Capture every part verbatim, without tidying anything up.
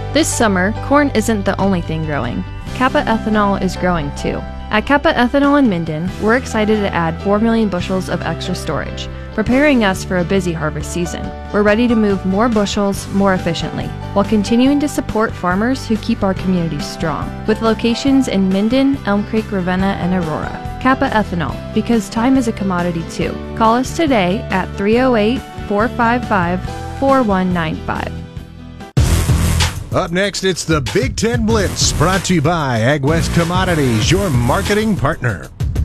This summer, corn isn't the only thing growing. Kappa Ethanol is growing too. At Kappa Ethanol in Minden, we're excited to add four million bushels of extra storage, preparing us for a busy harvest season. We're ready to move more bushels more efficiently, while continuing to support farmers who keep our communities strong, with locations in Minden, Elm Creek, Ravenna, and Aurora. Kappa Ethanol, because time is a commodity too. Call us today at three oh eight, four five five, four one nine five. Up next, it's the Big Ten Blitz, brought to you by AgWest Commodities, your marketing partner.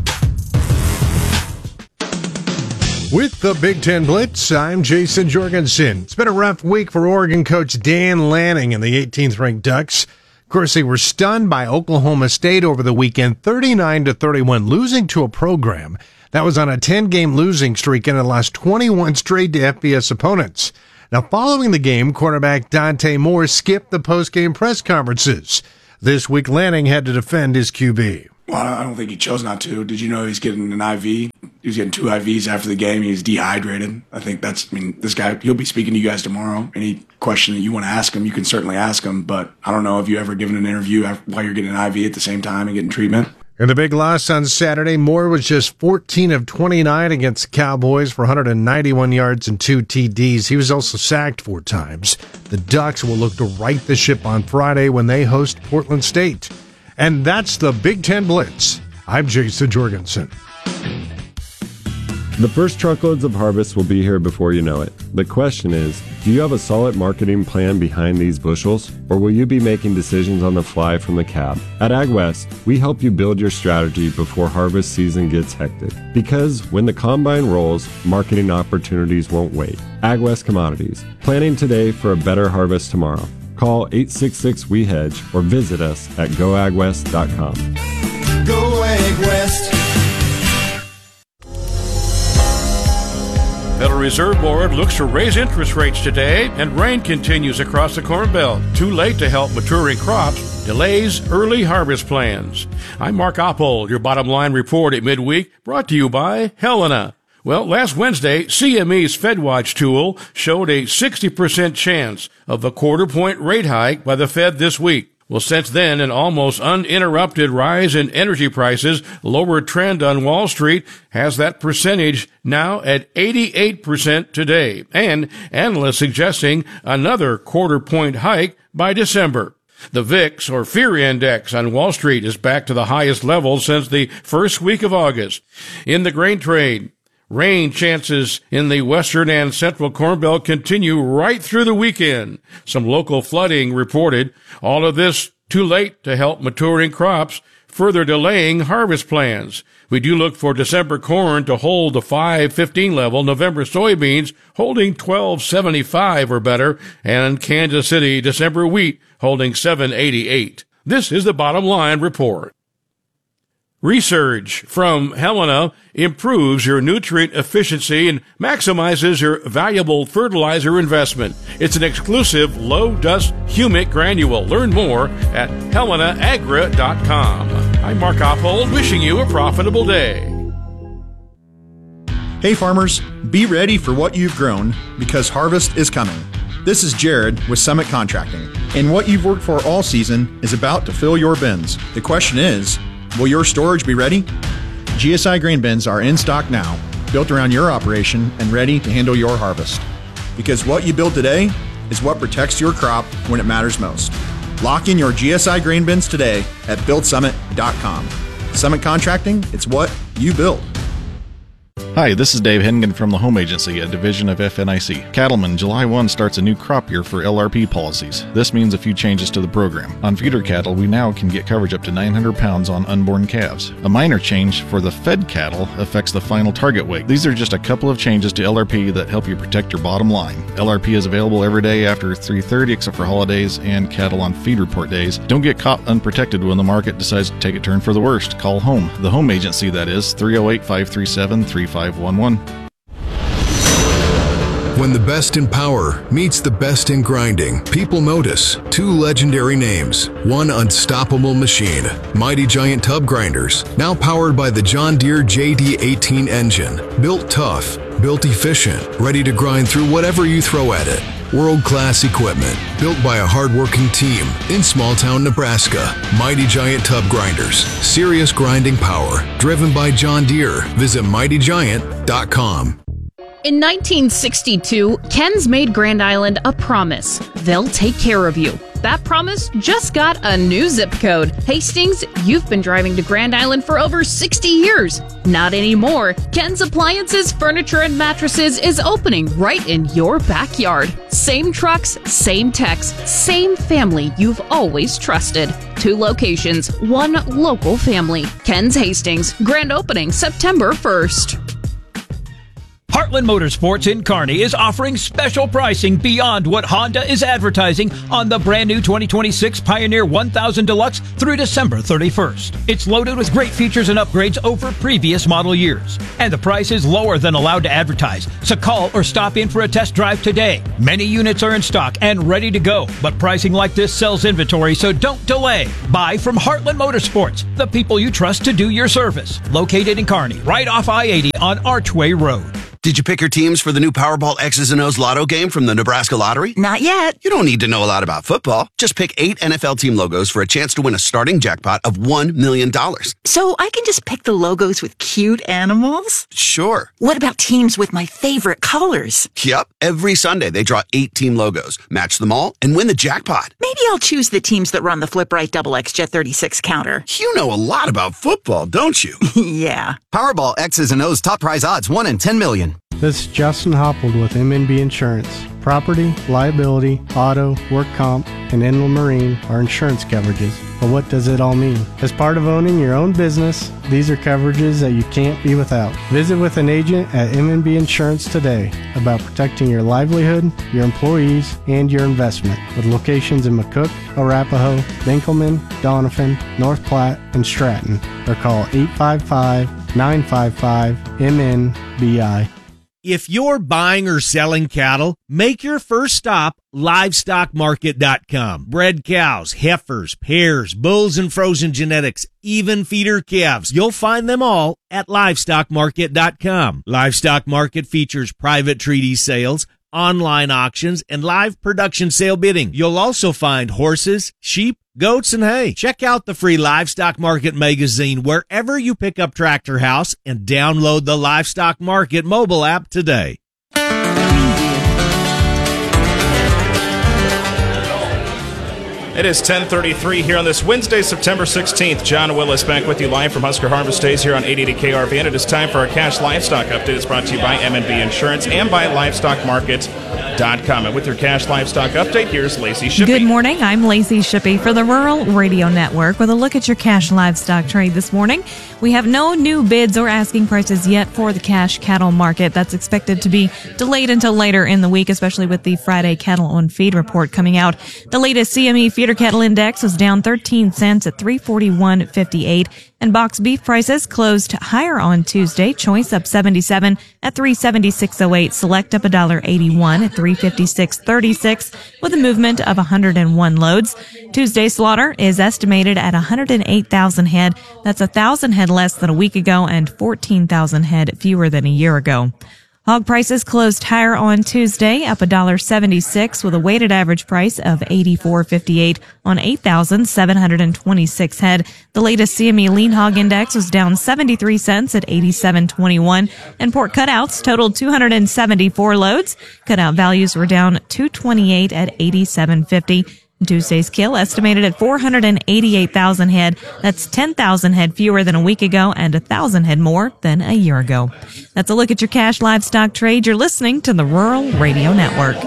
With the Big Ten Blitz, I'm Jason Jorgensen. It's been a rough week for Oregon coach Dan Lanning and the eighteenth ranked Ducks. Of course, they were stunned by Oklahoma State over the weekend, thirty-nine to thirty-one, losing to a program that was on a ten-game losing streak and had lost twenty-one straight to F B S opponents. Now, following the game, quarterback Dante Moore skipped the post-game press conferences. This week, Lanning had to defend his Q B. Well, I don't think he chose not to. Did you know he's getting an I V? He was getting two I Vs after the game. He's dehydrated. I think that's, I mean, this guy, he'll be speaking to you guys tomorrow. Any question that you want to ask him, you can certainly ask him. But I don't know if you ever given an interview while you're getting an I V at the same time and getting treatment. In the big loss on Saturday, Moore was just fourteen of twenty-nine against the Cowboys for one hundred ninety-one yards and two T Ds. He was also sacked four times. The Ducks will look to right the ship on Friday when they host Portland State. And that's the Big Ten Blitz. I'm Jason Jorgensen. The first truckloads of harvest will be here before you know it. The question is, do you have a solid marketing plan behind these bushels, or will you be making decisions on the fly from the cab? At AgWest, we help you build your strategy before harvest season gets hectic. Because when the combine rolls, marketing opportunities won't wait. AgWest Commodities, planning today for a better harvest tomorrow. Call eight six six, W E hedge or visit us at go ag west dot com. Go AgWest. Federal Reserve Board looks to raise interest rates today, and rain continues across the Corn Belt. Too late to help maturing crops, delays early harvest plans. I'm Mark Oppold, your bottom line report at midweek, brought to you by Helena. Well, last Wednesday, C M E's FedWatch tool showed a sixty percent chance of a quarter point rate hike by the Fed this week. Well, since then, an almost uninterrupted rise in energy prices, lower trend on Wall Street, has that percentage now at eighty-eight percent today, and analysts suggesting another quarter point hike by December. The V I X, or Fear Index, on Wall Street is back to the highest level since the first week of August. In the grain trade, rain chances in the western and central Corn Belt continue right through the weekend. Some local flooding reported. All of this too late to help maturing crops, further delaying harvest plans. We do look for December corn to hold the five fifteen level, November soybeans holding twelve seventy-five or better, and Kansas City December wheat holding seven eighty-eight. This is the Bottom Line Report. Research from Helena improves your nutrient efficiency and maximizes your valuable fertilizer investment. It's an exclusive low-dust humic granule. Learn more at helena agra dot com. I'm Mark Oppold, wishing you a profitable day. Hey farmers, be ready for what you've grown, because harvest is coming. This is Jared with Summit Contracting, and what you've worked for all season is about to fill your bins. The question is, will your storage be ready? G S I grain bins are in stock now, built around your operation and ready to handle your harvest. Because what you build today is what protects your crop when it matters most. Lock in your G S I grain bins today at build summit dot com. Summit Contracting, it's what you build. Hi, this is Dave Hennigan from the Home Agency, a division of F N I C. Cattlemen, July first starts a new crop year for L R P policies. This means a few changes to the program. On feeder cattle, we now can get coverage up to nine hundred pounds on unborn calves. A minor change for the fed cattle affects the final target weight. These are just a couple of changes to L R P that help you protect your bottom line. L R P is available every day after three thirty except for holidays and cattle on feed report days. Don't get caught unprotected when the market decides to take a turn for the worst. Call home. The Home Agency, that is, three oh eight, five three seven, three five one one. When the best in power meets the best in grinding, people notice two legendary names, one unstoppable machine, Mighty Giant Tub Grinders, now powered by the John Deere J D eighteen engine, built tough, built efficient, ready to grind through whatever you throw at it. World-class equipment built by a hardworking team in small-town Nebraska. Mighty Giant Tub Grinders. Serious grinding power. Driven by John Deere. Visit mighty giant dot com. In nineteen sixty-two, Ken's made Grand Island a promise. They'll take care of you. That promise just got a new zip code. Hastings, you've been driving to Grand Island for over sixty years. Not anymore. Ken's Appliances, Furniture, and Mattresses is opening right in your backyard. Same trucks, same techs, same family you've always trusted. Two locations, one local family. Ken's Hastings, grand opening September first. Heartland Motorsports in Kearney is offering special pricing beyond what Honda is advertising on the brand new twenty twenty-six Pioneer one thousand Deluxe through December thirty-first. It's loaded with great features and upgrades over previous model years. And the price is lower than allowed to advertise, so call or stop in for a test drive today. Many units are in stock and ready to go, but pricing like this sells inventory, so don't delay. Buy from Heartland Motorsports, the people you trust to do your service. Located in Kearney, right off I eighty on Archway Road. Did you pick your teams for the new Powerball X's and O's Lotto game from the Nebraska Lottery? Not yet. You don't need to know a lot about football. Just pick eight N F L team logos for a chance to win a starting jackpot of one million dollars. So I can just pick the logos with cute animals? Sure. What about teams with my favorite colors? Yep. Every Sunday, they draw eight team logos, match them all, and win the jackpot. Maybe I'll choose the teams that run the Flip Right Double X Jet thirty-six counter. You know a lot about football, don't you? Yeah. Powerball X's and O's top prize odds, one in ten million. This is Justin Hoppold with M N B Insurance. Property, liability, auto, work comp, and inland marine are insurance coverages. But what does it all mean? As part of owning your own business, these are coverages that you can't be without. Visit with an agent at M N B Insurance today about protecting your livelihood, your employees, and your investment. With locations in McCook, Arapahoe, Dinkelman, Doniphan, North Platte, and Stratton. Or call eight five five, nine five five, M N B I. If you're buying or selling cattle, make your first stop livestock market dot com. Bred cows, heifers, pairs, bulls and frozen genetics, even feeder calves. You'll find them all at livestock market dot com. Livestock Market features private treaty sales, online auctions, and live production sale bidding. You'll also find horses, sheep, goats, and hay. Check out the free Livestock Market magazine wherever you pick up Tractor House and download the Livestock Market mobile app today. It is ten thirty-three here on this Wednesday, September sixteenth. John Willis back with you live from Husker Harvest Days here on eight eighty K R V N. It is time for our cash livestock update. It's brought to you by M N B Insurance and by livestock market dot com. And with your cash livestock update, here's Lacey Shippey. Good morning. I'm Lacey Shippey for the Rural Radio Network with a look at your cash livestock trade this morning. We have no new bids or asking prices yet for the cash cattle market. That's expected to be delayed until later in the week, especially with the Friday cattle on feed report coming out. The latest C M E feeder cattle index was down thirteen cents at three forty-one fifty-eight, and box beef prices closed higher on Tuesday. Choice up seventy-seven at three seventy-six oh eight, select up one dollar eighty-one at three fifty-six thirty-six, with a movement of one hundred one loads. Tuesday slaughter is estimated at one hundred eight thousand head. That's one thousand head less than a week ago and fourteen thousand head fewer than a year ago. Hog prices closed higher on Tuesday, up one dollar seventy-six, with a weighted average price of eighty-four fifty-eight on eight thousand seven hundred twenty-six head. The latest C M E lean hog index was down seventy-three cents at eighty-seven twenty-one, and pork cutouts totaled two hundred seventy-four loads. Cutout values were down two twenty-eight at eighty-seven fifty. Tuesday's kill estimated at four hundred eighty-eight thousand head. That's ten thousand head fewer than a week ago and one thousand head more than a year ago. That's a look at your cash livestock trade. You're listening to the Rural Radio Network.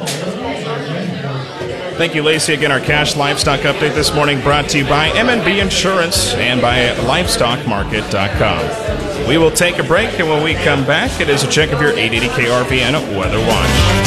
Thank you, Lacey. Again, our cash livestock update this morning brought to you by M N B Insurance and by livestock market dot com. We will take a break, and when we come back, it is a check of your eight eighty K R V N Weather Watch.